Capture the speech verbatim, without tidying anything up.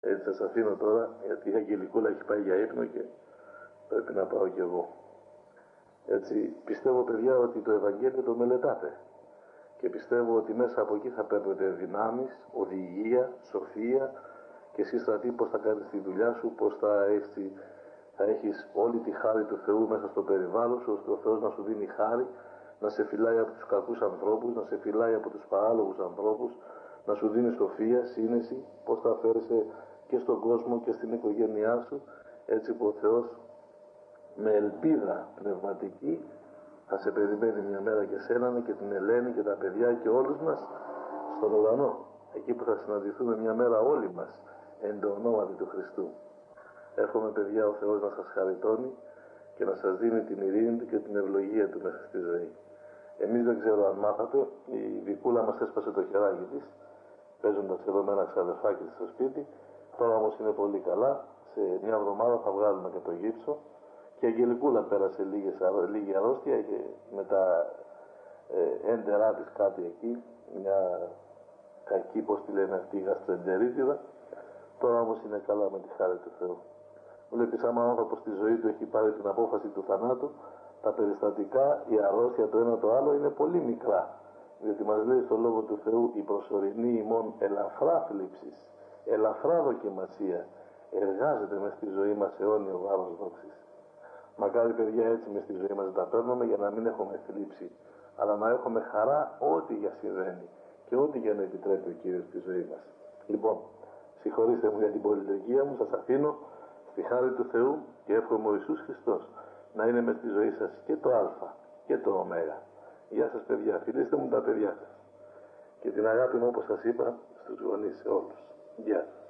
Έτσι σας αφήνω τώρα, γιατί η Αγγελικούλα έχει πάει για ύπνο και πρέπει να πάω κι εγώ. Έτσι, πιστεύω παιδιά ότι το Ευαγγέλιο το μελετάτε και πιστεύω ότι μέσα από εκεί θα παίρνετε δυνάμεις, οδηγία, σοφία και εσύ στρατή πώς θα κάνεις τη δουλειά σου, πώς θα, έτσι, θα έχεις όλη τη χάρη του Θεού μέσα στο περιβάλλον σου, ώστε ο Θεός να σου δίνει χάρη, να σε φυλάει από τους κακούς ανθρώπους, να σε φυλάει από τους παράλογους ανθρώπους, να σου δίνει σοφία, σύνεση, πώς θα φέρεσαι και στον κόσμο και στην οικογένειά σου, έτσι που ο Θεός με ελπίδα πνευματική θα σε περιμένει μια μέρα και σένανε και την Ελένη και τα παιδιά και όλους μας στον ουρανό, εκεί που θα συναντηθούμε μια μέρα όλοι μας εν το ονόματι του Χριστού. Εύχομαι παιδιά ο Θεός να σας χαριτώνει και να σας δίνει την ειρήνη του και την ευλογία του μέσα στη ζωή. Εμείς δεν ξέρω αν μάθατε, η Βικούλα μας έσπασε το χεράκι της παίζοντας εδώ με ένα ξαδερφάκι της στο σπίτι. Τώρα όμως είναι πολύ καλά, σε μια εβδομάδα θα βγάλουμε και το γύψο. Και η Αγγελικούλα πέρασε λίγες, λίγη αρρώστια και με τα ε, έντερά της κάτι εκεί, μια κακή, πώς τη λένε αυτή, γαστρεντερίτιδα. Τώρα όμως είναι καλά με τη χάρη του Θεού. Βλέπεις άμα ο άνθρωπος στη ζωή του έχει πάρει την απόφαση του θανάτου, τα περιστατικά, η αρρώστια το ένα το άλλο είναι πολύ μικρά. Διότι μας λέει στο Λόγο του Θεού η προσωρινή ημών ελαφρά θλίψης, ελαφρά δοκιμασία, εργάζεται μες στη ζωή μας αιώνιο βάρος δόξης. Μακάρι παιδιά έτσι μες στη ζωή μας να τα παίρνουμε για να μην έχουμε θλίψη, αλλά να έχουμε χαρά ό,τι για συμβαίνει και ό,τι για να επιτρέπει ο Κύριος στη ζωή μας. Λοιπόν, συγχωρήστε μου για την πολυλογία μου, σας αφήνω στη χάρη του Θεού και εύχομαι ο Ιησούς Χριστός να είναι μες στη ζωή σας και το Α και το Ω. Γεια σας παιδιά, φιλήστε μου τα παιδιά σας και την αγάπη μου όπως σας είπα στους γονείς σε όλους. Γεια.